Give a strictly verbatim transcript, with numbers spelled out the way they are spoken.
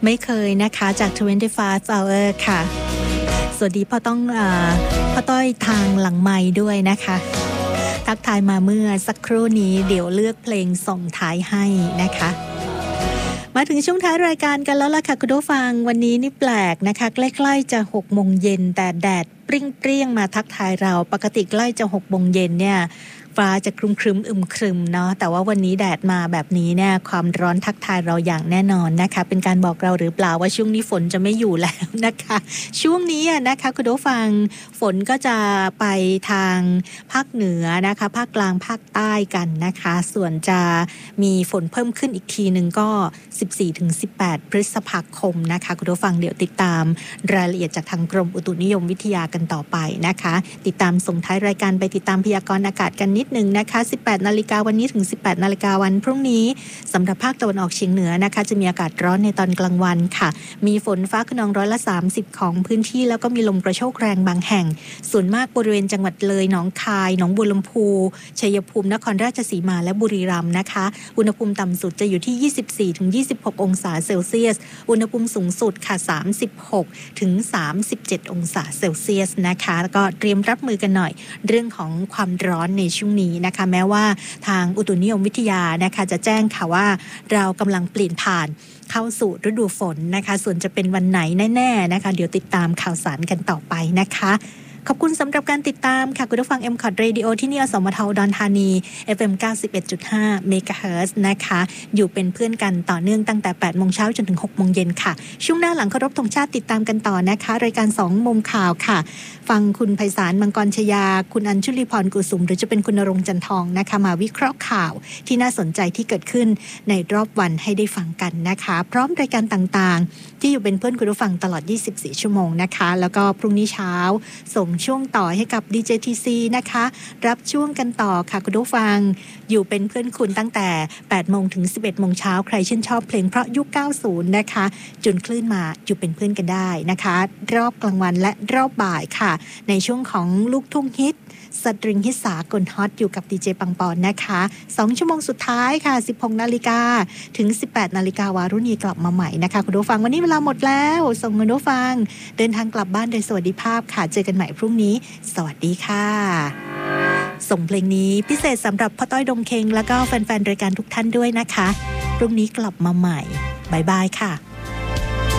ไม่เคยนะคะจากยี่สิบห้า hour ค่ะสวัสดีพ่อต้องอ่าพ่อต้อยทางหลังไมค์ด้วยนะคะทักทายมาเมื่อสักครู่นี้เดี๋ยวเลือกเพลงส่งท้ายให้นะคะมาถึงช่วงท้ายรายการกันแล้วล่ะค่ะคุณผู้ฟังวันนี้นี่แปลกนะคะใกล้ๆจะหกโมงเย็นแต่แดดเปรี้ยงๆมาทักทายเราปกติใกล้จะหกโมงเย็นเนี่ยฟ้าจะครึมๆอึมครึมเนาะแต่ว่าวันนี้แดดมาแบบนี้เนี่ยความร้อนทักทายเราอย่างแน่นอนนะคะเป็นการบอกเราหรือเปล่าว่าช่วงนี้ฝนจะไม่อยู่แล้วนะคะช่วงนี้นะคะคุณผู้ฟังฝนก็จะไปทางภาคเหนือนะคะภาคกลางภาคใต้กันนะคะส่วนจะมีฝนเพิ่มขึ้นอีกทีนึงก็ สิบสี่ถึงสิบแปด พฤษภาคมนะคะคุณผู้ฟังเดี๋ยวติดตามรายละเอียดจากทางกรมอุตุนิยมวิทยากันต่อไปนะคะติดตามส่งท้ายรายการไปติดตามพยากรณ์อากาศกันนิดหนึ่งนะคะ สิบแปดนาฬิกาวันนี้ถึง สิบแปดนาฬิกาวันพรุ่งนี้สำหรับภาคตะวันออกเฉียงเหนือนะคะจะมีอากาศร้อนในตอนกลางวันค่ะมีฝนฟ้าคะนองร้อยละสามสิบของพื้นที่แล้วก็มีลมกระโชกแรงบางแห่งส่วนมากบริเวณจังหวัดเลยหนองคายหนองบัวลำพูชัยภูมินครราชสีมาและบุรีรัมย์นะคะอุณหภูมิต่ำสุดจะอยู่ที่ ยี่สิบสี่ถึงยี่สิบหก องศาเซลเซียสอุณหภูมิสูงสุดค่ะ สามสิบหกถึงสามสิบเจ็ด องศาเซลเซียสนะคะแล้วก็เตรียมรับมือกันหน่อยเรื่องของความร้อนในช่วงนี้นะคะแม้ว่าทางอุตุนิยมวิทยานะคะจะแจ้งค่ะว่าเรากำลังเปลี่ยนผ่านเข้าสู่ฤดูฝนนะคะส่วนจะเป็นวันไหนแน่ๆนะคะเดี๋ยวติดตามข่าวสารกันต่อไปนะคะขอบคุณสำหรับการติดตามค่ะคุณผู้ฟัง เอ็ม คอท Radio ที่นี่อสมทอุดรธานี เอฟ เอ็ม เก้าสิบเอ็ดจุดห้า เมกะเฮิรตซ์นะคะอยู่เป็นเพื่อนกันต่อเนื่องตั้งแต่ แปดโมงเช้าจนถึง หกโมงเย็นค่ะช่วงหน้าหลังเคารพธงชาติติดตามกันต่อนะคะรายการสองมุมข่าวค่ะฟังคุณไพศาลมังกรชยาคุณอัญชุลีพรกุสุมหรือจะเป็นคุณณรงค์จันทองนะคะมาวิเคราะห์ข่าวที่น่าสนใจที่เกิดขึ้นในรอบวันให้ได้ฟังกันนะคะพร้อมรายการต่างๆที่อยู่เป็นเพื่อนคุณผู้ฟังตลอดยี่สิบสี่ชั่วโมงนะคะแล้วก็พรุ่งนี้เช้าส่งช่วงต่อให้กับ ดี เจ ที ซี นะคะรับช่วงกันต่อค่ะคุณผู้ฟังอยู่เป็นเพื่อนคุณตั้งแต่ แปดโมงถึง สิบเอ็ดโมงเช้าใครชื่นชอบเพลงเพราะยุค เก้าสิบ นะคะจนคลื่นมาอยู่เป็นเพื่อนกันได้นะคะรอบกลางวันและรอบบ่ายค่ะในช่วงของลูกทุ่งฮิตสตริงฮิตสากลฮอตอยู่กับดีเจปังปอนนะคะสองชั่วโมงสุดท้ายค่ะ สิบหกนาฬิกาถึง สิบแปดนาฬิกาวารุณีกลับมาใหม่นะคะคุณผู้ฟังวันนี้เวลาหมดแล้วส่งคุณผู้ฟังเดินทางกลับบ้านโดยสวัสดิภาพค่ะเจอกันใหม่พรุ่งนี้สวัสดีค่ะส่งเพลงนี้พิเศษสำหรับพ่อต้อยดงเคงแล้วก็แฟนๆรายการทุกท่านด้วยนะคะพรุ่งนี้กลับมาใหม่บ๊ายบายค่ะ